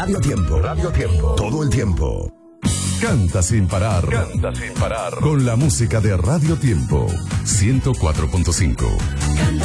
Radio Tiempo. Radio Tiempo. Todo el tiempo. Canta sin parar. Canta sin parar. Con la música de Radio Tiempo. 104.5.